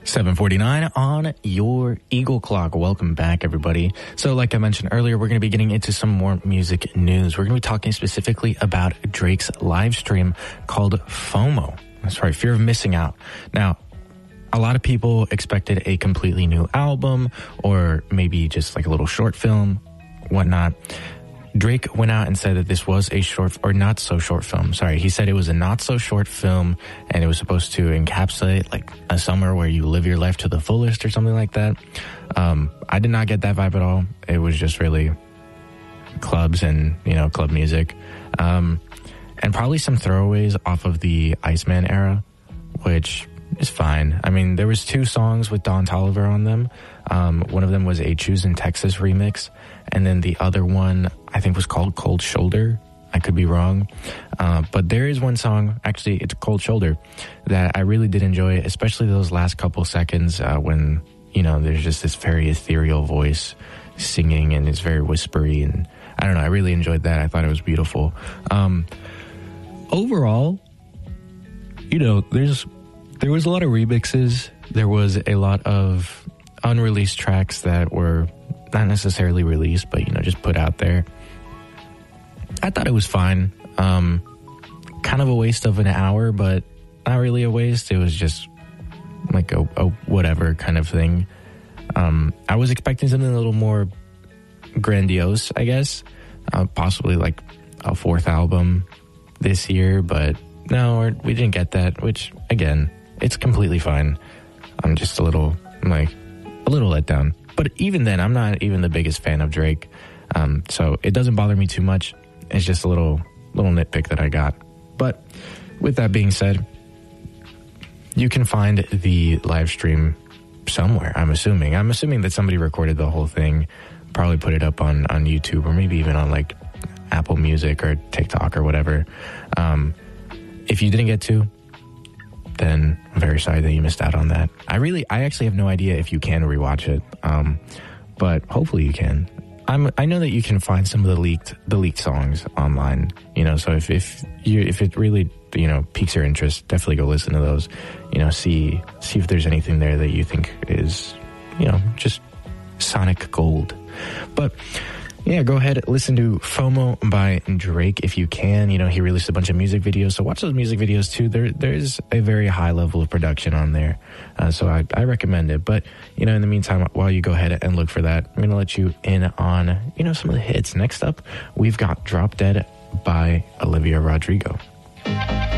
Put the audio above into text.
7:49 on your Eagle Clock. Welcome back, everybody. So like I mentioned earlier, we're going to be getting into some more music news. We're going to be talking specifically about Drake's live stream called FOMO. That's right, fear of missing out. Now, a lot of people expected a completely new album or maybe just like a little short film, whatnot. Drake went out and said that this was a short or not so short film. Sorry, he said it was a not so short film and it was supposed to encapsulate like a summer where you live your life to the fullest or something like that. I did not get that vibe at all. It was just really clubs and, you know, club music. And probably some throwaways off of the Iceman era, which is fine. I mean, there was 2 songs with Don Toliver on them. One of them was a Choose in Texas remix, and then the other one I think was called Cold Shoulder. I could be wrong. But there is one song, actually it's Cold Shoulder, that I really did enjoy, especially those last couple seconds when, you know, there's just this very ethereal voice singing and it's very whispery, and I don't know, I really enjoyed that. I thought it was beautiful. Overall, you know, there was a lot of remixes. There was a lot of unreleased tracks that were not necessarily released, but, you know, just put out there. I thought it was fine. Kind of a waste of an hour, but not really a waste. It was just like a whatever kind of thing. I was expecting something a little more grandiose, I guess. Possibly like a 4th album this year, but no, we didn't get that, which, again, it's completely fine. I'm just a little let down. But even then, I'm not even the biggest fan of Drake. So it doesn't bother me too much. It's just a little nitpick that I got. But with that being said, you can find the live stream somewhere, I'm assuming. I'm assuming that somebody recorded the whole thing, probably put it up on YouTube or maybe even on like Apple Music or TikTok or whatever. If you didn't get to, then I'm very sorry that you missed out on that. I actually have no idea if you can rewatch it, but hopefully you can. I know that you can find some of the leaked songs online, you know. So if it really, you know, piques your interest, definitely go listen to those. You know, see if there's anything there that you think is, you know, just sonic gold. But yeah, go ahead, listen to FOMO by Drake if you can. You know, he released a bunch of music videos, so watch those music videos too. There is a very high level of production on there, so I recommend it. But, you know, in the meantime, while you go ahead and look for that, I'm going to let you in on, you know, some of the hits. Next up, we've got Drop Dead by Olivia Rodrigo.